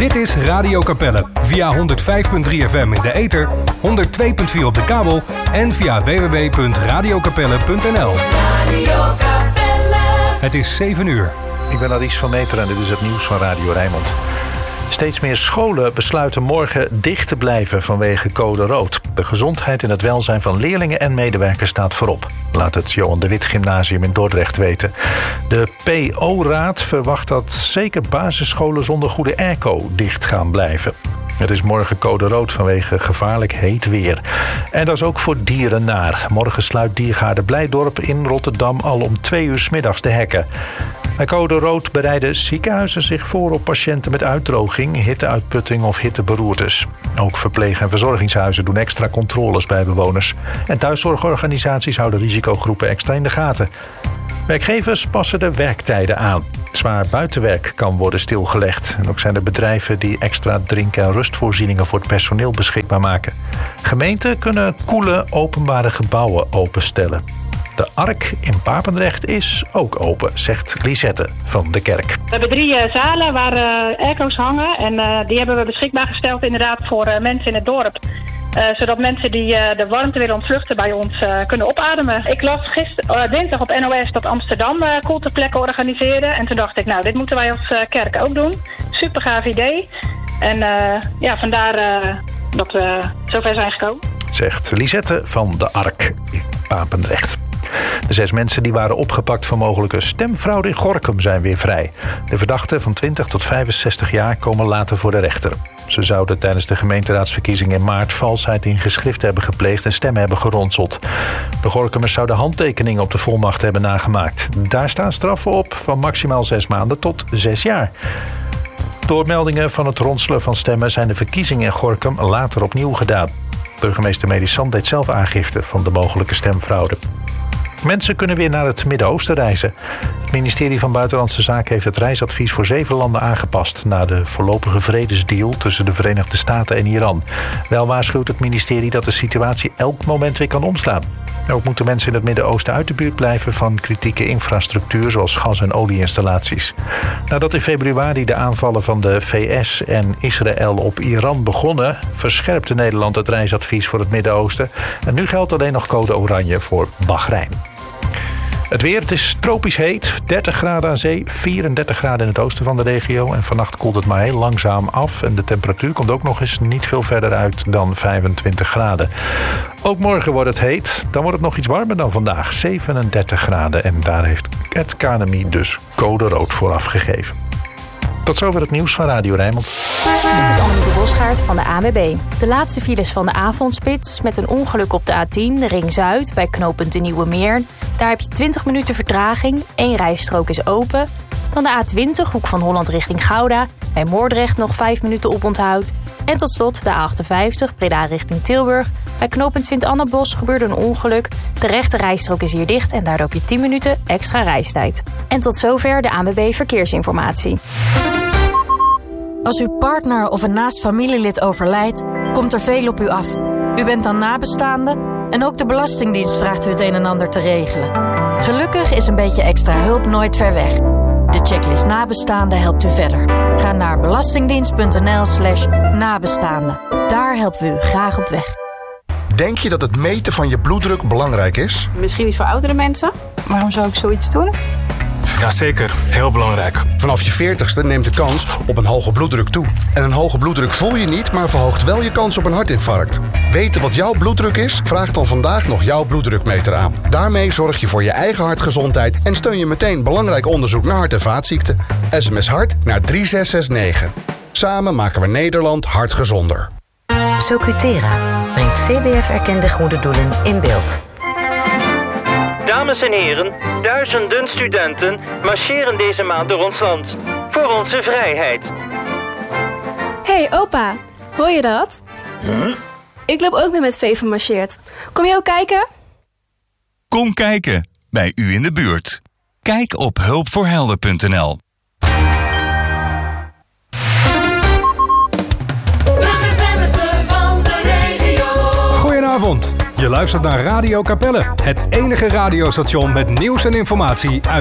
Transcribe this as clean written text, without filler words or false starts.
Dit is Radio Capelle via 105.3 FM in de ether, 102.4 op de kabel en via www.radiocapelle.nl. Radio Capelle. Het is 7 uur. Ik ben Aries van Meter en dit is het nieuws van Radio Rijnmond. Steeds meer scholen besluiten morgen dicht te blijven vanwege code rood. De gezondheid en het welzijn van leerlingen en medewerkers staat voorop, laat het Johan de Wit Gymnasium in Dordrecht weten. De PO-raad verwacht dat zeker basisscholen zonder goede airco dicht gaan blijven. Het is morgen code rood vanwege gevaarlijk heet weer. En dat is ook voor dieren naar. Morgen sluit Diergaarde Blijdorp in Rotterdam al om 2 uur 's middags de hekken. Bij code rood bereiden ziekenhuizen zich voor op patiënten met uitdroging, hitteuitputting of hitteberoertes. Ook verpleeg- en verzorgingshuizen doen extra controles bij bewoners. En thuiszorgorganisaties houden risicogroepen extra in de gaten. Werkgevers passen de werktijden aan. Zwaar buitenwerk kan worden stilgelegd. En ook zijn er bedrijven die extra drink- en rustvoorzieningen voor het personeel beschikbaar maken. Gemeenten kunnen koele openbare gebouwen openstellen. De Ark in Papendrecht is ook open, zegt Lisette van de Kerk. We hebben 3 zalen waar airco's hangen. En die hebben we beschikbaar gesteld inderdaad voor mensen in het dorp. Zodat mensen die de warmte willen ontvluchten bij ons kunnen opademen. Ik las dinsdag op NOS dat Amsterdam koelteplekken organiseerde. En toen dacht ik, nou, dit moeten wij als kerk ook doen. Super gaaf idee. En vandaar dat we zover zijn gekomen. Zegt Lisette van de Ark in Papendrecht. De 6 mensen die waren opgepakt van mogelijke stemfraude in Gorinchem zijn weer vrij. De verdachten van 20 tot 65 jaar komen later voor de rechter. Ze zouden tijdens de gemeenteraadsverkiezingen in maart valsheid in geschriften hebben gepleegd en stemmen hebben geronseld. De Gorincemmers zouden handtekeningen op de volmacht hebben nagemaakt. Daar staan straffen op van maximaal 6 maanden tot 6 jaar. Door meldingen van het ronselen van stemmen zijn de verkiezingen in Gorinchem later opnieuw gedaan. Burgemeester Medisant deed zelf aangifte van de mogelijke stemfraude. Mensen kunnen weer naar het Midden-Oosten reizen. Het ministerie van Buitenlandse Zaken heeft het reisadvies voor 7 landen aangepast na de voorlopige vredesdeal tussen de Verenigde Staten en Iran. Wel waarschuwt het ministerie dat de situatie elk moment weer kan omslaan. Ook moeten mensen in het Midden-Oosten uit de buurt blijven van kritieke infrastructuur zoals gas- en olieinstallaties. Nadat in februari de aanvallen van de VS en Israël op Iran begonnen, verscherpte Nederland het reisadvies voor het Midden-Oosten. En nu geldt alleen nog code oranje voor Bahrein. Het weer, het is tropisch heet, 30 graden aan zee, 34 graden in het oosten van de regio. En vannacht koelt het maar heel langzaam af. En de temperatuur komt ook nog eens niet veel verder uit dan 25 graden. Ook morgen wordt het heet, dan wordt het nog iets warmer dan vandaag, 37 graden. En daar heeft het KNMI dus code rood voor afgegeven. Tot zover het nieuws van Radio Rijnmond. Dit is Annemieke Bosgaard van de ANWB. De laatste files van de avondspits met een ongeluk op de A10, de Ring Zuid, bij knooppunt de Nieuwe Meer. Daar heb je 20 minuten vertraging, 1 rijstrook is open. Dan de A20, hoek van Holland richting Gouda. Bij Moordrecht nog 5 minuten oponthoud. En tot slot de A58, Breda richting Tilburg. Bij knooppunt Sint-Annabos gebeurde een ongeluk. De rechte rijstrook is hier dicht en daardoor heb je 10 minuten extra reistijd. En tot zover de ANWB Verkeersinformatie. Als uw partner of een naast familielid overlijdt, komt er veel op u af. U bent dan nabestaande en ook de Belastingdienst vraagt u het een en ander te regelen. Gelukkig is een beetje extra hulp nooit ver weg. De checklist nabestaanden helpt u verder. Ga naar belastingdienst.nl/nabestaanden. Daar helpen we u graag op weg. Denk je dat het meten van je bloeddruk belangrijk is? Misschien niet voor oudere mensen. Waarom zou ik zoiets doen? Jazeker, heel belangrijk. Vanaf je 40ste neemt de kans op een hoge bloeddruk toe. En een hoge bloeddruk voel je niet, maar verhoogt wel je kans op een hartinfarct. Weten wat jouw bloeddruk is? Vraag dan vandaag nog jouw bloeddrukmeter aan. Daarmee zorg je voor je eigen hartgezondheid en steun je meteen belangrijk onderzoek naar hart- en vaatziekten. SMS hart naar 3669. Samen maken we Nederland hartgezonder. Socutera brengt CBF-erkende goede doelen in beeld. Dames en heren, duizenden studenten marcheren deze maand door ons land. Voor onze vrijheid. Hey opa, hoor je dat? Huh? Ik loop ook met Veven marcheert. Kom je ook kijken? Kom kijken, bij u in de buurt. Kijk op hulpvoorhelden.nl. Goedenavond. Je luistert naar Radio Capelle, het enige radiostation met nieuws en informatie uit